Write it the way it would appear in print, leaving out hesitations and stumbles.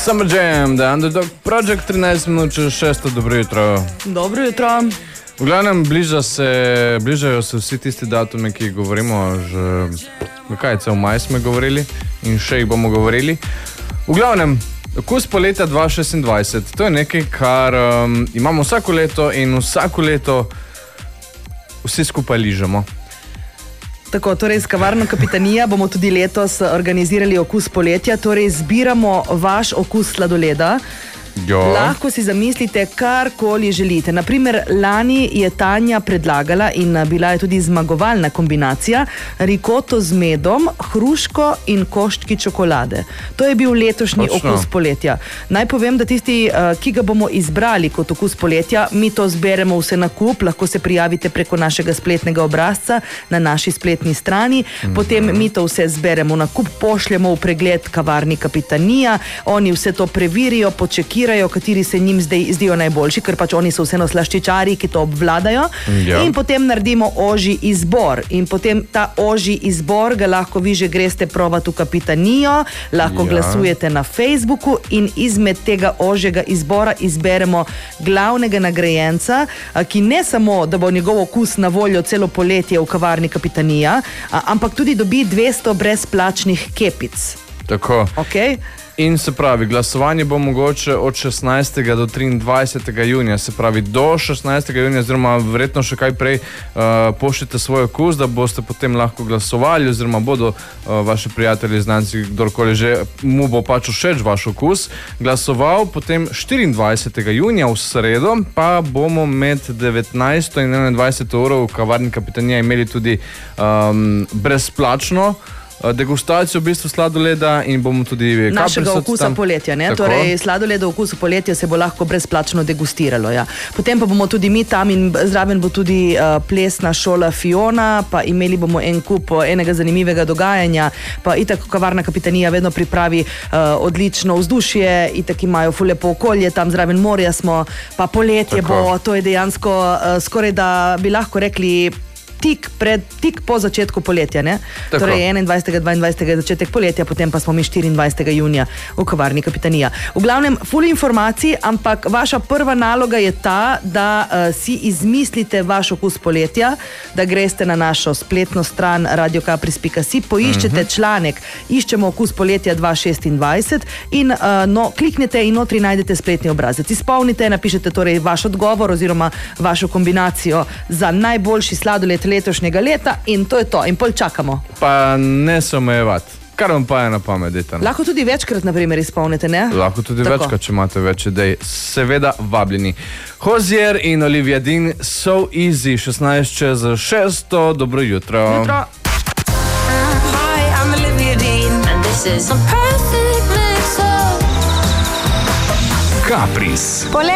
Summer Jam, The Underdog Project, 13 minut čez 6. Dobro jutro. Dobro jutro. V glavnem, bližajo se vsi tisti datumi, ki jih govorimo, že cel maj smo govorili in še jih bomo govorili. V glavnem, okus poletja 2026, to je nekaj, kar imamo vsako leto in vsako leto vsi skupaj ližemo. Tako, torej s kavarno Kapitanija bomo tudi letos organizirali okus poletja, torej zbiramo vaš okus sladoleda. Jo. Lahko si zamislite, karkoli želite. Naprimer, lani je Tanja predlagala in bila je tudi zmagovalna kombinacija rikoto z medom, hruško in koščki čokolade. To je bil letošnji okus poletja. Naj povem, da tisti, ki ga bomo izbrali kot okus poletja, mi to zberemo vse na kup, lahko se prijavite preko našega spletnega obrazca na naši spletni strani, potem mi to vse zberemo na kup, pošljemo v pregled kavarni Kapitanija, oni vse to preverijo, počekirajo, kateri se njim zdaj zdijo najboljši, ker pač oni so vseeno slaščičari, ki to obvladajo. Ja. In potem naredimo ožji izbor. In potem ta ožji izbor ga lahko vi že greste provat v Kapitanijo, lahko glasujete na Facebooku in izmed tega ožjega izbora izberemo glavnega nagrajenca, ki ne samo, da bo njegov okus na voljo celo poletje v kavarni Kapitanija, ampak tudi dobi 200 brezplačnih kepic. Tako. Okay? In se pravi, glasovanje bo mogoče od 16. do 23. junija, se pravi do 16. junija, oziroma verjetno še kaj prej pošljite svoj okus, da boste potem lahko glasovali, oziroma bodo vaši prijatelji, znanci, kdorkoli že, mu bo pač všeč vaš okus, glasoval. Potem 24. junija v sredo pa bomo med 19. in 21. uro v kavarni Kapitanija imeli tudi brezplačno degustacijo v bistvu sladoleda in bomo tudi našega okusa poletja, ne? Torej sladoleda v okusu poletja se bo lahko brezplačno degustiralo, ja. Potem pa bomo tudi mi tam in zraven bo tudi plesna šola Fiona, pa imeli bomo en kup enega zanimivega dogajanja, pa itak kavarna Kapitanija vedno pripravi odlično vzdušje, itak imajo ful lepo okolje, tam zraven morja smo, pa poletje bo, to je dejansko skoraj da bi lahko rekli tik po začetku poletja, ne? Torej 21. 22. začetek poletja, potem pa smo mi 24. junija v kavarni Kapitanija. V glavnem, ful informacij, ampak vaša prva naloga je ta, da si izmislite vaš okus poletja, da greste na našo spletno stran radiokapris.si, poiščete članek, iščemo okus poletja 2026 in kliknete in notri najdete spletni obrazec. Izpolnite, napišete torej vaš odgovor oziroma vašo kombinacijo za najboljši sladoled letošnjega leta in to je to. In pol čakamo. Pa ne se omejevati. Kar vam pa je na pamet, dejte. Lahko tudi večkrat, na primer, izpolnite, ne? Lahko tudi večkrat, če imate več idej. Seveda vabljeni. Hozier in Olivia Dean, So Easy, 16 čez 6. Dobro jutro. Jutro. Hi, I'm Olivia Dean and this is a perfect mix of Kapris.